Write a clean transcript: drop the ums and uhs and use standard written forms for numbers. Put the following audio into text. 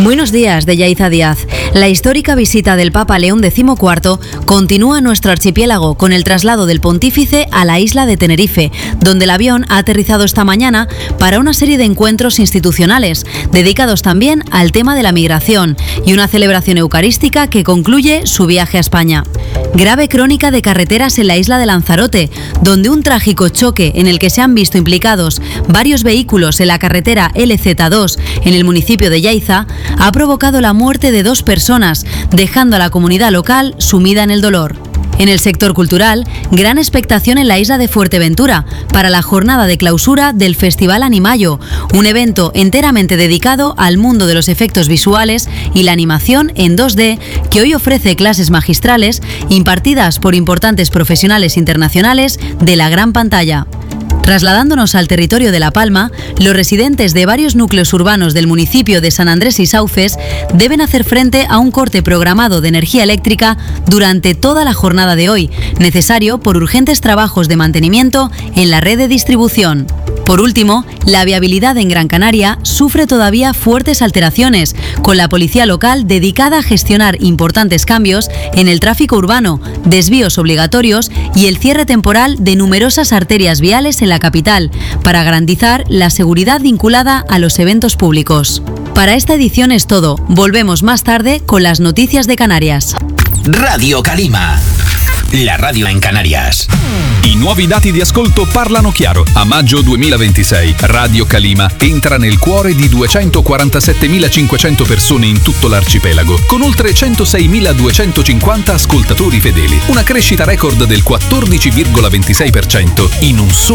Buenos días, de Yaiza Díaz. La histórica visita del Papa León XIV continúa en nuestro archipiélago con el traslado del pontífice a la isla de Tenerife, donde el avión ha aterrizado esta mañana para una serie de encuentros institucionales, dedicados también al tema de la migración, y una celebración eucarística que concluye su viaje a España. Grave crónica de carreteras en la isla de Lanzarote, donde un trágico choque en el que se han visto implicados varios vehículos en la carretera LZ2 en el municipio de Yaiza ha provocado la muerte de 2 personas, dejando a la comunidad local sumida en el dolor. En el sector cultural, gran expectación en la isla de Fuerteventura para la jornada de clausura del Festival Animayo, un evento enteramente dedicado al mundo de los efectos visuales y la animación en 2D, que hoy ofrece clases magistrales impartidas por importantes profesionales internacionales de la gran pantalla. Trasladándonos al territorio de La Palma, los residentes de varios núcleos urbanos del municipio de San Andrés y Sauces deben hacer frente a un corte programado de energía eléctrica durante toda la jornada de hoy, necesario por urgentes trabajos de mantenimiento en la red de distribución. Por último, la viabilidad en Gran Canaria sufre todavía fuertes alteraciones, con la policía local dedicada a gestionar importantes cambios en el tráfico urbano, desvíos obligatorios y el cierre temporal de numerosas arterias viales en la capital, para garantizar la seguridad vinculada a los eventos públicos. Para esta edición es todo. Volvemos más tarde con las noticias de Canarias. Radio Calima, la radio in Canarias. I nuovi dati di ascolto parlano chiaro. A maggio 2026 Radio Calima entra nel cuore di 247.500 persone in tutto l'arcipelago, con oltre 106.250 ascoltatori fedeli. Una crescita record del 14,26% in un solo